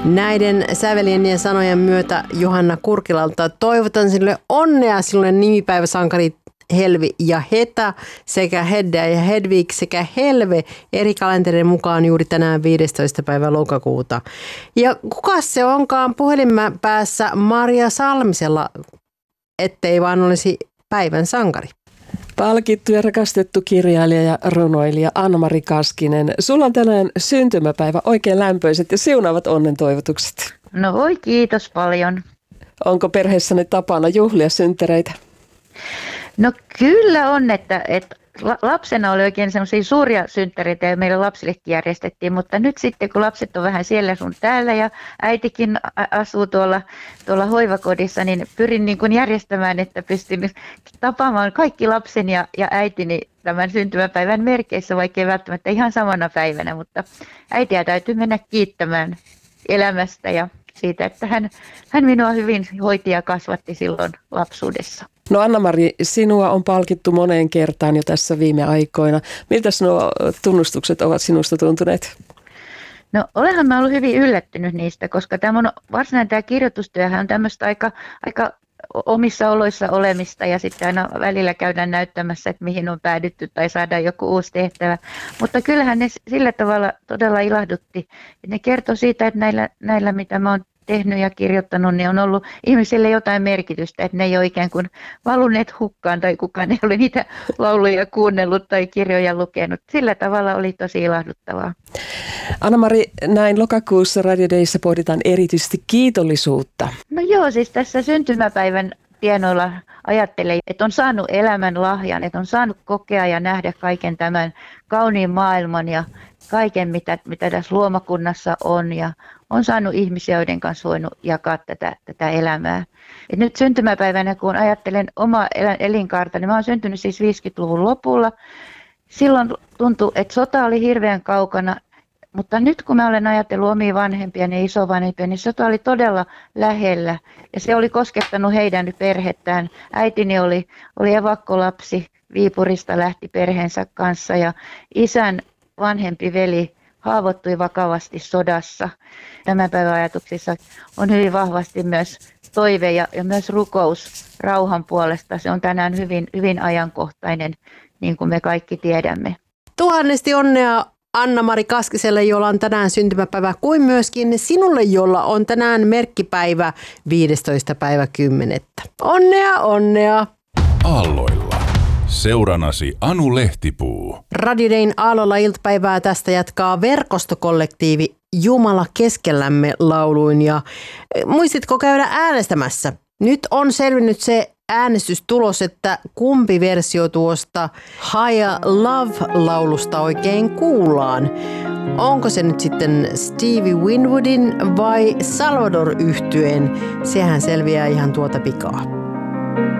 Näiden sävelien ja sanojen myötä Johanna Kurkilalta toivotan sille onnea sille nimipäiväsankari Helvi ja Heta sekä Hedda ja Hedvig sekä Helve eri kalenterin mukaan juuri tänään 15. päivä lokakuuta. Ja kuka se onkaan puhelimen päässä Maria Salmisella, ettei vaan olisi päivän sankari? Palkittu ja rakastettu kirjailija ja runoilija Anna-Mari Kaskinen. Sulla on tänään syntymäpäivä, oikein lämpöiset ja siunaavat onnentoivotukset. No voi, kiitos paljon. Onko perheessäni tapana juhlia synttäreitä? No kyllä on, että lapsena oli oikein semmoisia suuria synttäreitä ja meille lapsillekin järjestettiin, mutta nyt sitten kun lapset on vähän siellä sun täällä ja äitikin asuu tuolla hoivakodissa, niin pyrin niin kuin järjestämään, että pystyn tapaamaan kaikki lapseni ja äitini tämän syntymäpäivän merkeissä, vaikka ei välttämättä ihan samana päivänä, mutta äitiä täytyy mennä kiittämään elämästä ja siitä, että hän minua hyvin hoiti ja kasvatti silloin lapsuudessa. No Anna-Mari, sinua on palkittu moneen kertaan jo tässä viime aikoina. Miltä nuo tunnustukset ovat sinusta tuntuneet? No olenhan mä ollut hyvin yllättynyt niistä, koska tämä kirjoitustyöhän on tämmöistä aika omissa oloissa olemista ja sitten aina välillä käydään näyttämässä, että mihin on päädytty tai saadaan joku uusi tehtävä. Mutta kyllähän ne sillä tavalla todella ilahdutti. Ne kertoo siitä, että näillä mitä mä oon tehnyt ja kirjoittanut, niin on ollut ihmisille jotain merkitystä, että ne ei ole ikään kuin valuneet hukkaan tai kukaan ei ole niitä lauluja kuunnellut tai kirjoja lukenut. Sillä tavalla oli tosi ilahduttavaa. Anna-Mari, näin lokakuussa Radio Dayssä pohditaan erityisesti kiitollisuutta. No joo, siis tässä syntymäpäivän tienoilla ajattelen, että on saanut elämän lahjan, että on saanut kokea ja nähdä kaiken tämän kauniin maailman ja kaiken, mitä tässä luomakunnassa on ja on saanut ihmisiä, joiden kanssa voinut jakaa tätä elämää. Et nyt syntymäpäivänä, kun ajattelen omaa elinkaarta, niin mä oon syntynyt siis 50-luvun lopulla. Silloin tuntui, että sota oli hirveän kaukana, mutta nyt kun mä olen ajatellut omia vanhempiani ja isovanhempia, niin sota oli todella lähellä ja se oli koskettanut heidän perhettään. Äitini oli evakkolapsi, Viipurista lähti perheensä kanssa ja isän vanhempi veli haavoittui vakavasti sodassa. Tämän päivän ajatuksissa on hyvin vahvasti myös toive ja myös rukous rauhan puolesta. Se on tänään hyvin, hyvin ajankohtainen, niin kuin me kaikki tiedämme. Tuhannesti onnea Anna-Mari Kaskiselle, jolla on tänään syntymäpäivä, kuin myöskin sinulle, jolla on tänään merkkipäivä 15. päivä 10. Onnea, onnea! Aalloilla. Seuranasi Anu Lehtipuu. Radio Dayn Aalloilla iltapäivää tästä jatkaa verkostokollektiivi Jumala keskellämme -lauluin. Ja muistitko käydä äänestämässä? Nyt on selvinnyt se äänestystulos, että kumpi versio tuosta Higher Love-laulusta oikein kuullaan. Onko se nyt sitten Stevie Winwoodin vai Salvador-yhtyeen? Sehän selviää ihan tuota pikaa.